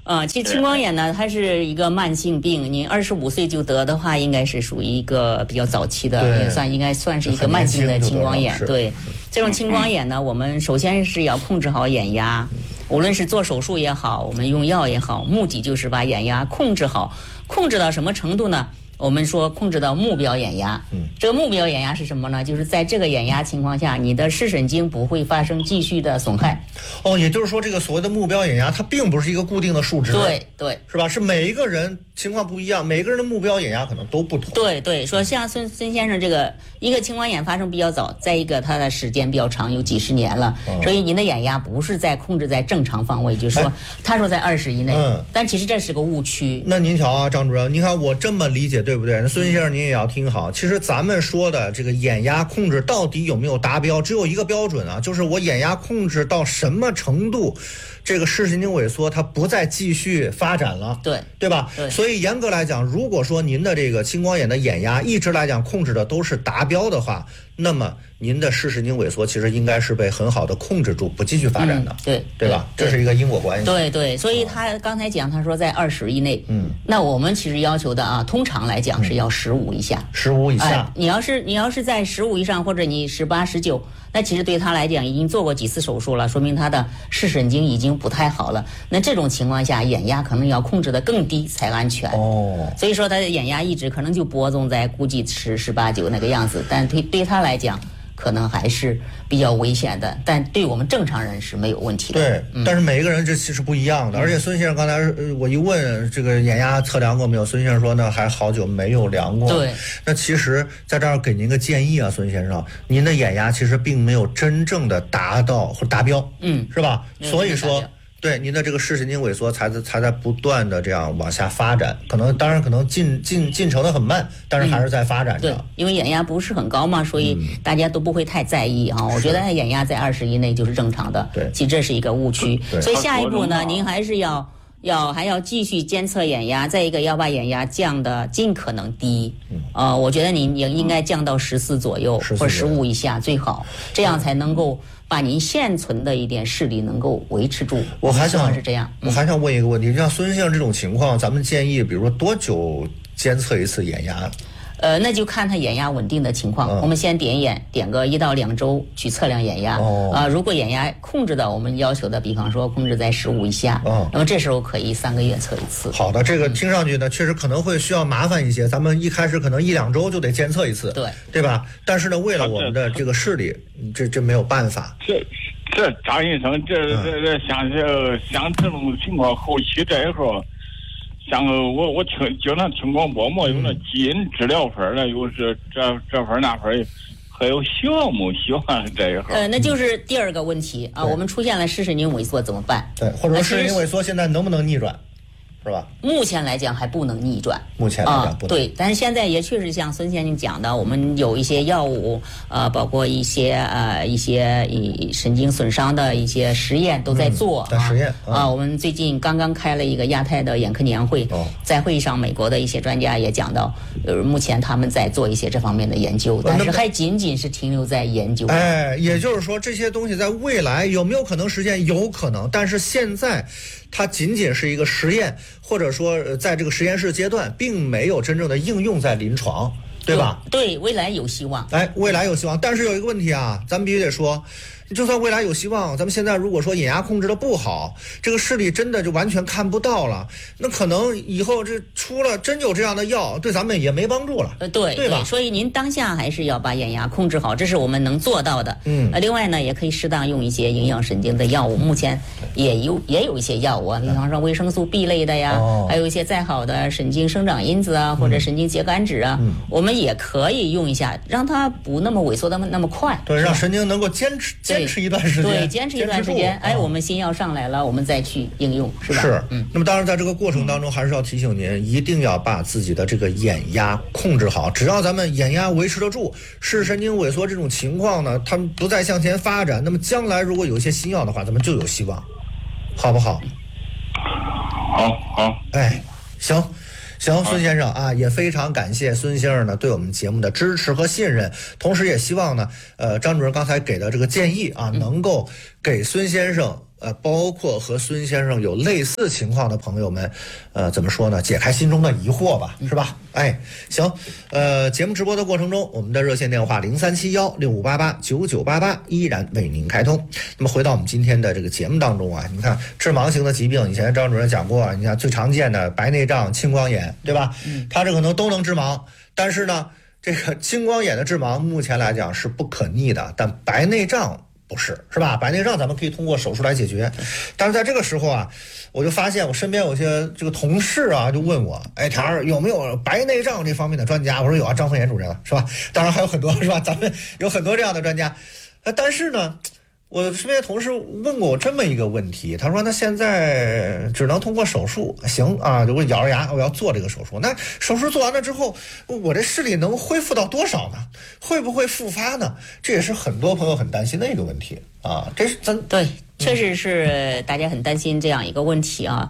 其实青光眼呢，它是一个慢性病，你25岁就得的话，应该是属于一个比较早期的，应该算是一个慢性的青光眼。对，这种青光眼呢，我们首先是要控制好眼压，无论是做手术也好，我们用药也好，目的就是把眼压控制好，控制到什么程度呢？我们说控制到目标眼压，这个目标眼压是什么呢？就是在这个眼压情况下，你的视神经不会发生继续的损害。 也就是说，这个所谓的目标眼压，它并不是一个固定的数值， 对， 是吧？是每一个人情况不一样，每个人的目标眼压可能都不同。 对，说像孙先生这个一个青光眼发生比较早，再一个他的时间比较长，有几十年了，所以您的眼压不是在控制在正常方位，就是说他说在20以内，但其实这是个误区。 那您瞧啊，张主任，您看我这么理解对不对？那孙先生您也要听好，其实咱们说的这个眼压控制到底有没有达标，只有一个标准啊，就是我眼压控制到什么程度，这个视神经萎缩它不再继续发展了，对吧？所以严格来讲，如果说您的这个青光眼的眼压一直来讲控制的都是达标的话，那么您的视神经萎缩其实应该是被很好的控制住，不继续发展的，对吧？这是一个因果关系。 对，所以他刚才讲，他说在20以内，那我们其实要求的啊，通常来讲是要15以下 ，15以下。 你要是在15以上，或者你18、19，那其实对他来讲已经做过几次手术了，说明他的视神经已经不太好了。那这种情况下，眼压可能要控制的更低才安全。所以说他的眼压一直可能就波动在估计是18、9那个样子，但对他来讲可能还是比较危险的，但对我们正常人是没有问题的。 对，但是每一个人这其实不一样的。而且孙先生刚才我一问这个眼压测量过没有，孙先生说呢还好久没有量过。 对， 那其实在这儿给您个建议啊，孙先生，您的眼压其实并没有真正的达到或达标，是吧？所以说。对，您的这个视神经萎缩才在不断的这样往下发展，当然可能进程的很慢，但是还是在发展着。 对，因为眼压不是很高嘛，所以大家都不会太在意啊。我觉得眼压在20以内就是正常的。 对， 其实这是一个误区。所以下一步呢，您还是还要继续监测眼压，再一个要把眼压降的尽可能低。我觉得您也应该降到14左右或者15以下最好，这样才能够把您现存的一点视力能够维持住。 我还想是这样。 我还想问一个问题，像孙先生这种情况，咱们建议比如说多久监测一次眼压？ 那就看他眼压稳定的情况。我们先点个1到2周去测量眼压。如果眼压控制到我们要求的，比方说控制在15以下，那么这时候可以3个月测一次。 好的，这个听上去呢，确实可能会需要麻烦一些。咱们一开始可能1、2周就得监测一次，对吧？但是呢，为了我们的这个视力，这没有办法。 这张医生，像这种情况，后期这一会儿。像我经常听广播嘛，有那基因治疗分呢，又是这分那分，还有希望没希望这一块。 那就是第二个问题啊，我们出现了视神经萎缩怎么办？ 对，或者说视神经萎缩现在能不能逆转？是吧？ 目前来讲还不能逆转。 目前来讲不能。 对，但是现在也确实像孙先生讲的，我们有一些药物，包括一些神经损伤的一些实验都在做。 实验我们最近刚刚开了一个亚太的眼科年会，在会议上，美国的一些专家也讲到，目前他们在做一些这方面的研究，但是还仅仅是停留在研究。 也就是说这些东西在未来有没有可能实现？有可能，但是现在它仅仅是一个实验。或者说在这个实验室阶段并没有真正的应用在临床，对吧？ 对，未来有希望。 未来有希望，但是有一个问题啊，咱们必须得说，就算未来有希望，咱们现在如果说眼压控制的不好，这个视力真的就完全看不到了，那可能以后这出了真有这样的药，对咱们也没帮助了。对吧？ 所以您当下还是要把眼压控制好，这是我们能做到的。另外呢，也可以适当用一些营养神经的药物，目前也有一些药物啊，比方说维生素 B 类的呀，还有一些再好的神经生长因子啊，或者神经秸秆酯啊，我们也可以用一下，让它不那么萎缩的那么快。 对，让神经能够坚持一段时间。 对，坚持一段时间。我们新药上来了，我们再去应用，是吧？ 是。那么当然，在这个过程当中，还是要提醒您，一定要把自己的这个眼压控制好。只要咱们眼压维持得住，视神经萎缩这种情况呢，它们不再向前发展，那么将来如果有一些新药的话，咱们就有希望，好不好？ 好。 行，孙先生啊，也非常感谢孙先生呢对我们节目的支持和信任，同时也希望呢，张主任刚才给的这个建议啊，能够给孙先生包括和孙先生有类似情况的朋友们，怎么说呢？解开心中的疑惑吧，是吧？哎，行，节目直播的过程中，我们的热线电话037165889988依然为您开通。那么回到我们今天的这个节目当中啊，你看致盲性的疾病，以前张主任讲过，你看最常见的白内障、青光眼，对吧？它这可能都能致盲，但是呢，这个青光眼的致盲目前来讲是不可逆的，但白内障不是，是吧？白内障咱们可以通过手术来解决，但是在这个时候啊，我就发现我身边有些这个同事啊，就问我，哎，田儿有没有白内障这方面的专家？我说有啊，张凤岩主任是吧？当然还有很多是吧？咱们有很多这样的专家，但是呢，我身边的同事问过我这么一个问题，他说那现在只能通过手术，行啊，我咬着牙我要做这个手术，那手术做完了之后，我这视力能恢复到多少呢？会不会复发呢？这也是很多朋友很担心的一个问题啊，这是真对，确实是大家很担心这样一个问题啊，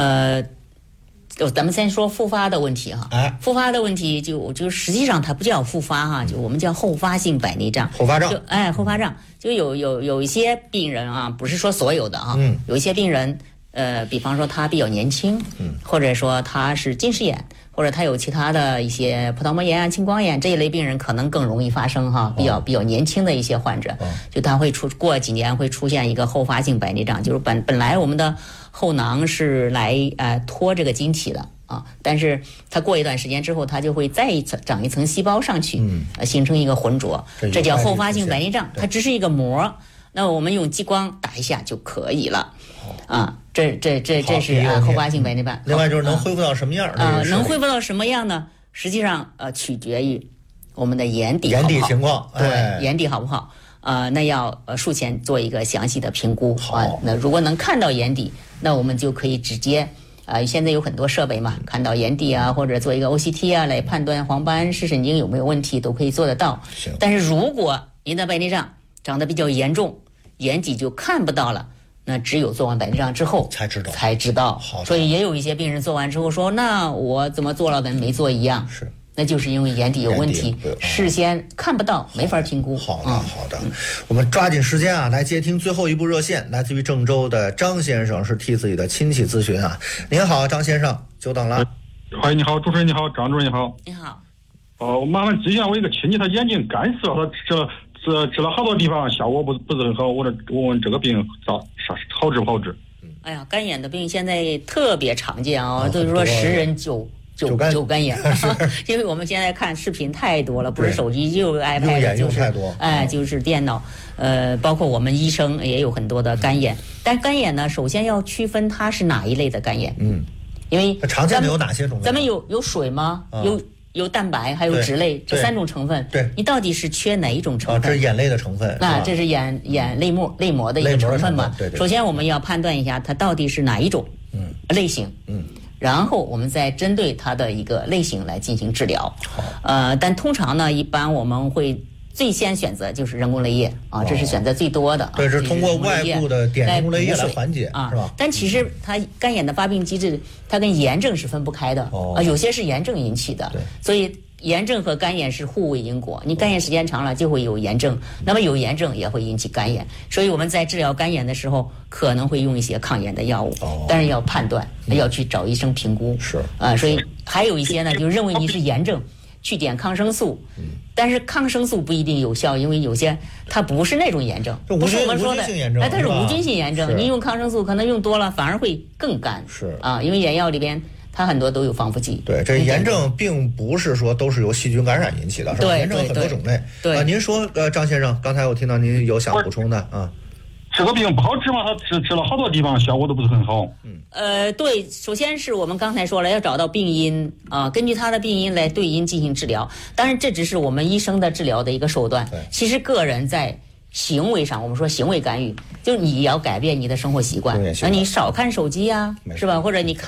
咱们先说复发的问题哈，复发的问题就实际上它不叫复发哈，就我们叫后发性白内障。 后发障， 后发障就有一些病人啊，不是说所有的啊，有一些病人比方说他比较年轻，或者说他是近视眼，或者他有其他的一些葡萄膜炎啊、青光眼这一类病人，可能更容易发生哈，比较年轻的一些患者，就他会过几年会出现一个后发性白内障，就是本来我们的后囊是来托这个晶体的啊，但是它过一段时间之后，它就会再长一层细胞上去，形成一个浑浊，这叫后发性白内障，它只是一个膜，那我们用激光打一下就可以了，啊，这是后发性白内障。 另外就是能恢复到什么样？ 能恢复到什么样呢？实际上取决于我们的眼底好不好， 眼底情况， 对，眼底好不好？那要术前做一个详细的评估啊。那如果能看到眼底，那我们就可以直接现在有很多设备嘛，看到眼底啊，或者做一个 OCT 啊，来判断黄斑视神经有没有问题，都可以做得到。但是如果您的白内障长得比较严重，眼底就看不到了，那只有做完白内障之后才知道。所以也有一些病人做完之后说，那我怎么做了跟没做一样？是。那就是因为眼底有问题，事先看不到，没法评估。 好的，我们抓紧时间啊，来接听最后一部热线，来自于郑州的张先生，是替自己的亲戚咨询啊。您好，张先生，久等了。 你好，主持人你好，张主任你好。 你好。 我麻烦咨询一下，我一个亲戚他眼睛干涩，他治了好多地方，效果不是很好。我问这个病好治不好治？ 哎呀，干眼的病现在特别常见啊，就是说10人9干眼，因为我们现在看视频太多了，不是手机就 iPad， 就是电脑，包括我们医生也有很多的干眼。但干眼呢，首先要区分它是哪一类的干眼，因为常见的有哪些种类？ 咱们有水吗？有蛋白，还有脂类，这3种成分。 对， 你到底是缺哪一种成分？ 这是眼泪的成分。 这是眼泪膜的一个成分嘛？ 对。 首先我们要判断一下它到底是哪一种类型。然后我们再针对它的一个类型来进行治疗。但通常呢，一般我们会最先选择就是人工泪液啊，这是选择最多的。 对，是通过外部的点人工泪液来缓解啊， 是吧？ 但其实它干眼的发病机制，它跟炎症是分不开的有些是炎症引起的，所以炎症和干眼是互为因果。你干眼时间长了就会有炎症，那么有炎症也会引起干眼，所以我们在治疗干眼的时候可能会用一些抗炎的药物，但是要判断，要去找医生评估。所以还有一些呢，就认为你是炎症，去点抗生素。但是抗生素不一定有效，因为有些它不是那种炎症，不是我们说的，它是无菌性炎症。你用抗生素可能用多了反而会更干。因为眼药里边它很多都有防腐剂。 对，这炎症并不是说都是由细菌感染引起的，是吧？炎症有很多种类。您说张先生，刚才我听到您有想补充的啊？ 这个病不好治吗？他治了好多地方，效果都不是很好。 对，首先是我们刚才说了，要找到病因啊，根据他的病因来对因进行治疗。当然，这只是我们医生的治疗的一个手段。其实个人在行为上，我们说行为干预，就是你要改变你的生活习惯，你少看手机啊，是吧？或者你看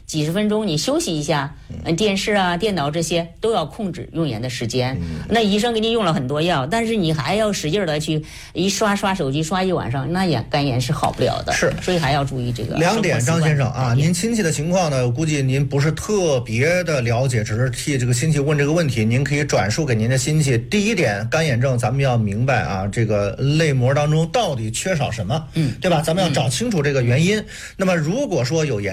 几十分钟你休息一下，电视啊、电脑这些都要控制用眼的时间。那医生给你用了很多药，但是你还要使劲的去一刷手机刷一晚上，那肝炎是好不了的。 是， 所以还要注意这个。 2点，张先生啊，您亲戚的情况呢，我估计您不是特别的了解，只是替这个亲戚问这个问题，您可以转述给您的亲戚。第一点，干眼症咱们要明白啊，这个泪膜当中到底缺少什么，对吧？咱们要找清楚这个原因。那么如果说有